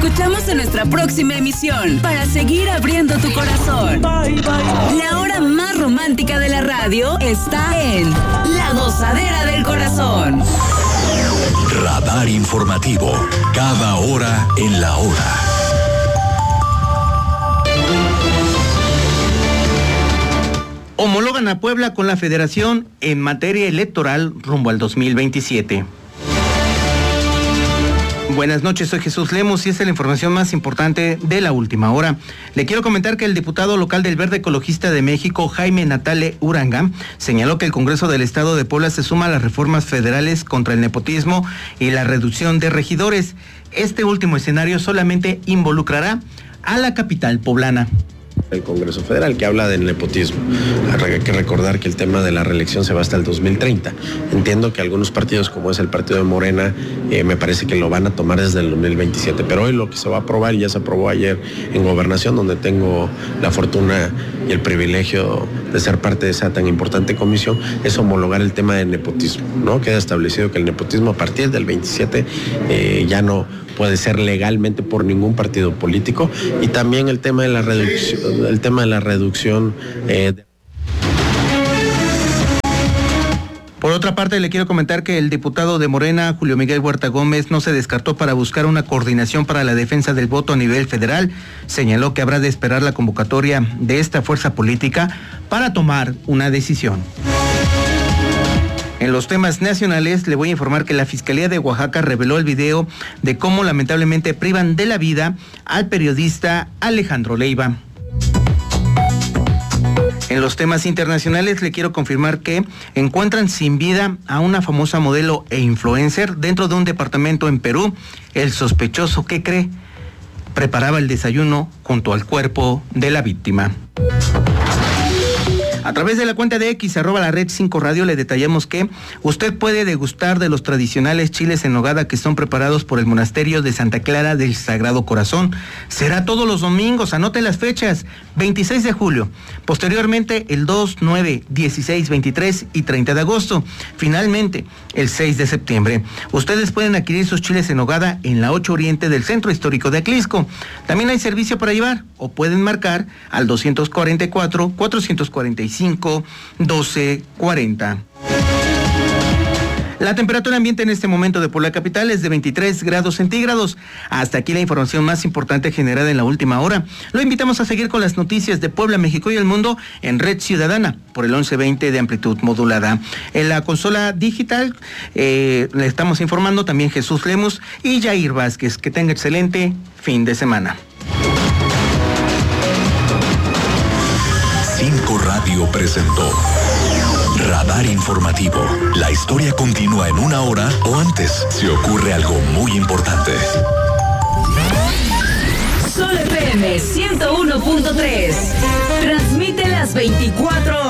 escuchamos en nuestra próxima emisión para seguir abriendo tu corazón. Bye, bye. La hora más romántica de la radio está en La Gozadera del Corazón. Radar informativo. Cada hora en la hora. Homologan a Puebla con la Federación en materia electoral rumbo al 2027. Buenas noches, soy Jesús Lemos y esta es la información más importante de la última hora. Le quiero comentar que el diputado local del Verde Ecologista de México, Jaime Natale Uranga, señaló que el Congreso del Estado de Puebla se suma a las reformas federales contra el nepotismo y la reducción de regidores. Este último escenario solamente involucrará a la capital poblana. El Congreso Federal, que habla del nepotismo. Hay que recordar que el tema de la reelección se va hasta el 2030. Entiendo que algunos partidos, como es el partido de Morena, me parece que lo van a tomar desde el 2027, pero hoy lo que se va a aprobar, y ya se aprobó ayer en Gobernación, donde tengo la fortuna y el privilegio de ser parte de esa tan importante comisión, es homologar el tema del nepotismo, ¿no? Queda establecido que el nepotismo a partir del 27 ya no puede ser legalmente por ningún partido político, y también el tema de la reducción, Por otra parte, le quiero comentar que el diputado de Morena, Julio Miguel Huerta Gómez, no se descartó para buscar una coordinación para la defensa del voto a nivel federal. Señaló que habrá de esperar la convocatoria de esta fuerza política para tomar una decisión. En los temas nacionales, le voy a informar que la Fiscalía de Oaxaca reveló el video de cómo lamentablemente privan de la vida al periodista Alejandro Leiva. En los temas internacionales, le quiero confirmar que encuentran sin vida a una famosa modelo e influencer dentro de un departamento en Perú. El sospechoso, ¿qué cree? Preparaba el desayuno junto al cuerpo de la víctima. A través de la cuenta de X, @lared5radio, le detallamos que usted puede degustar de los tradicionales chiles en nogada que son preparados por el monasterio de Santa Clara del Sagrado Corazón. Será todos los domingos, anote las fechas, 26 de julio, posteriormente el 2, 9, 16, 23 y 30 de agosto, finalmente el 6 de septiembre. Ustedes pueden adquirir sus chiles en nogada en la 8 Oriente del Centro Histórico de Aclisco. También hay servicio para llevar o pueden marcar al 244-445-1240. La temperatura ambiente en este momento de Puebla Capital es de 23 grados centígrados. Hasta aquí la información más importante generada en la última hora. Lo invitamos a seguir con las noticias de Puebla, México y el mundo en Red Ciudadana por el 1120 de amplitud modulada. En la consola digital le estamos informando también Jesús Lemus y Jair Vázquez. Que tenga excelente fin de semana. 5 Radio presentó Radar Informativo. La historia continúa en una hora o antes si ocurre algo muy importante. Sol FM 101.3. Transmite las 24 horas.